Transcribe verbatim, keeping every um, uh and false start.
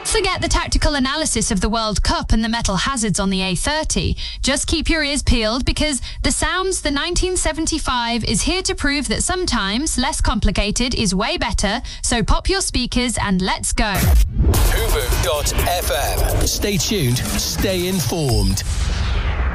Forget the tactical analysis of the World Cup and the metal hazards on the A thirty. Just keep your ears peeled because The Sounds the nineteen seventy-five is here to prove that sometimes less complicated is way better, so pop your speakers and let's go. Hoover dot f m. Stay tuned, stay informed.